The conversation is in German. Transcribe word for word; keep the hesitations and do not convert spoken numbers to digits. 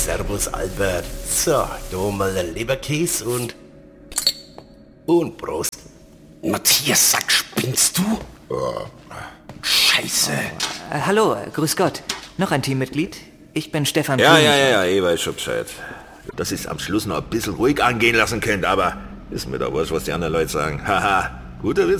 Servus, Albert. So, da mal ein Leberkäse und... Und Prost. Matthias, sag, spinnst du? Oh, Scheiße. Äh, hallo, äh, grüß Gott. Noch ein Teammitglied? Ich bin Stefan Ja, König. ja, ja, ja, ich weiß schon Bescheid. Dass ich es am Schluss noch ein bisschen ruhig angehen lassen könnt, aber ist mir da wurscht, was die anderen Leute sagen. Haha, guter Witz.